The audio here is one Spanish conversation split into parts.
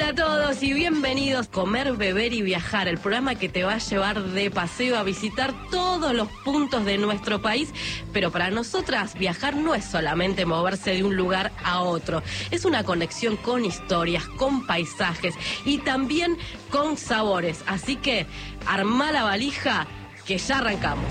Hola a todos y bienvenidos a Comer, Beber y Viajar, el programa que te va a llevar de paseo a visitar todos los puntos de nuestro país. Pero para nosotras viajar no es solamente moverse de un lugar a otro, es una conexión con historias, con paisajes y también con sabores. Así que armá la valija que ya arrancamos.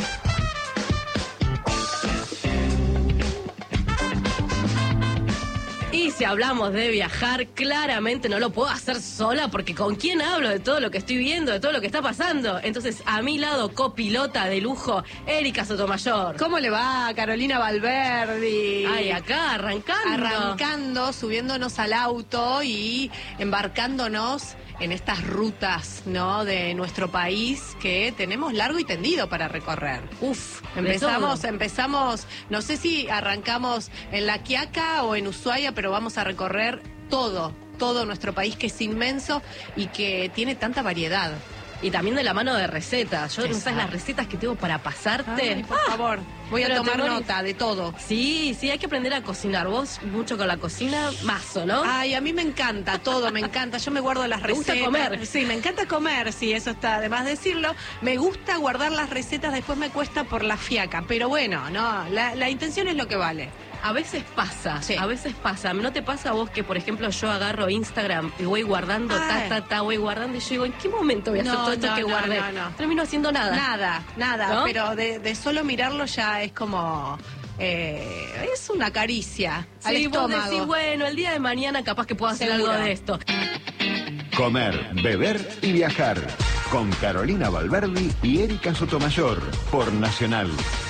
Y si hablamos de viajar, claramente no lo puedo hacer sola, porque ¿con quién hablo de todo lo que estoy viendo, de todo lo que está pasando? Entonces, a mi lado, copilota de lujo, Erika Sotomayor. ¿Cómo le va, Carolina Valverdi? Ay, acá, Arrancando, subiéndonos al auto y embarcándonos en estas rutas, ¿no?, de nuestro país que tenemos largo y tendido para recorrer. Empezamos, no sé si arrancamos en La Quiaca o en Ushuaia, pero vamos a recorrer todo nuestro país, que es inmenso y que tiene tanta variedad. Y también de la mano de recetas. Yo no sabes las recetas que tengo para pasarte. Ay, por favor, voy a tomar nota de todo. Sí, hay que aprender a cocinar. Vos mucho con la cocina, mazo, ¿no? Ay, a mí me encanta todo, me encanta. Yo me guardo las recetas. ¿Te gusta comer? Sí, me encanta comer, sí, eso está de más decirlo. Me gusta guardar las recetas, después me cuesta por la fiaca. Pero bueno, no, la intención es lo que vale. A veces pasa, sí. A veces pasa. ¿No te pasa a vos que, por ejemplo, yo agarro Instagram y voy guardando, voy guardando y yo digo, ¿en qué momento voy a hacer todo esto que guardé? No. Termino haciendo nada. Nada, ¿no? Pero de solo mirarlo ya es como... es una caricia al estómago. Vos decís, bueno, el día de mañana capaz que puedo hacer algo de esto. Comer, beber y viajar con Carolina Valverdi y Erika Sotomayor por Nacional.